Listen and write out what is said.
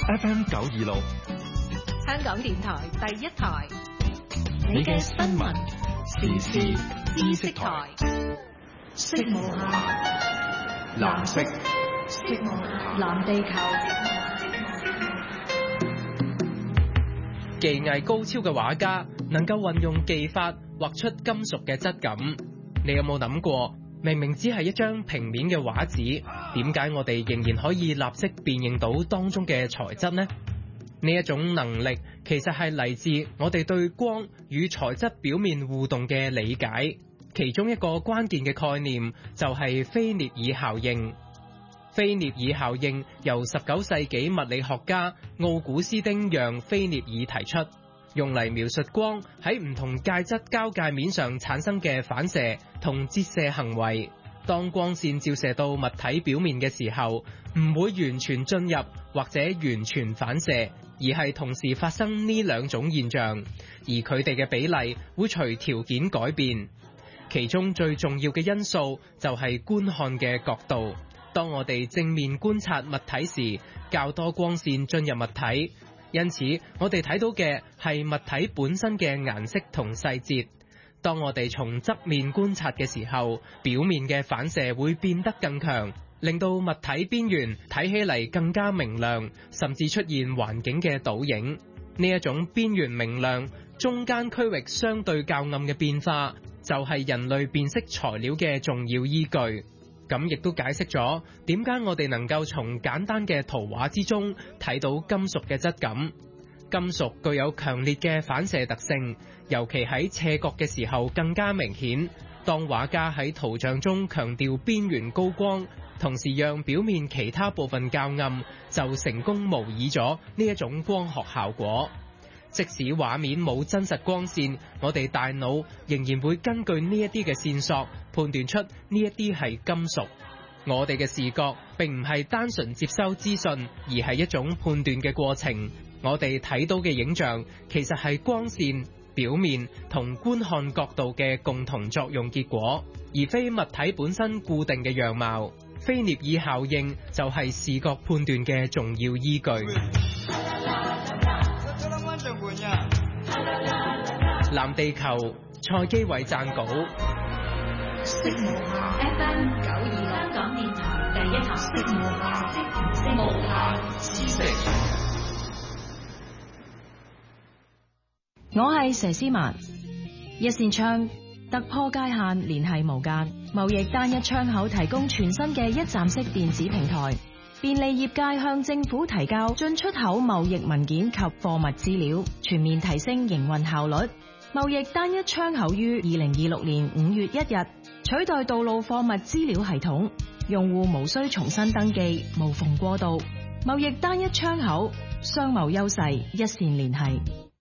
FM 926， 香港電台第一台， 你嘅新聞時事知識台， 色無限， 藍色， 色無限，藍地球。 技藝高超嘅畫家能夠運用技法畫出金屬嘅質感。你有冇諗過，明明只係一張平面嘅畫紙，點解我哋仍然可以立即辨認到當中嘅材質呢？呢一種能力其實係嚟自我哋對光與材質表面互動嘅理解。其中一個關鍵嘅概念就係菲涅爾效應。菲涅爾效應由19世紀物理學家奧古斯丁讓菲涅爾提出，用嚟描述光喺唔同介質交界面上產生嘅反射同折射行為。當光線照射到物體表面嘅時候，唔會完全進入或者完全反射，而係同時發生呢兩種現象，而佢哋嘅比例會隨條件改變。其中最重要嘅因素就係觀看嘅角度。當我哋正面觀察物體時，較多光線進入物體，因此我哋睇到嘅係物體本身嘅顏色同細節。當我哋從側面觀察嘅時候，表面嘅反射會變得更強，令到物體邊緣睇起嚟更加明亮，甚至出現環境嘅倒影。呢一種邊緣明亮、中間區域相對較暗嘅變化，就係人類辨識材料嘅重要依據。咁亦都解釋咗點解我哋能夠從簡單嘅圖畫之中睇到金屬嘅質感。金屬具有強烈嘅反射特性，尤其喺斜角嘅時候更加明顯。當畫家喺圖像中強調邊緣高光，同時讓表面其他部分較暗，就成功模擬咗呢一種光學效果。即使畫面冇真實光線，我哋大腦仍然會根據呢一啲嘅線索判斷出呢一啲係金屬。我哋嘅視覺並唔係單純接收資訊，而係一種判斷嘅過程。我哋睇到嘅影像其實係光線、表面同觀看角度嘅共同作用結果，而非物體本身固定嘅樣貌。菲涅爾效應就係視覺判斷嘅重要依據。藍地球，蔡基偉撰稿。 色無限 FM 926，香港電台第一台，色無限，色無限知識。 我係佘詩曼。一線窗突破界限，聯繫無間。貿易單一窗口提供全新嘅一站式電子平台，便利業界向政府提交進出口貿易文件及貨物資料，全面提升營運效率。貿易單一窗口於2026年5月1日取代道路貨物資料系統，用戶無需重新登記，無縫過渡。貿易單一窗口，商貿優勢一線聯繫。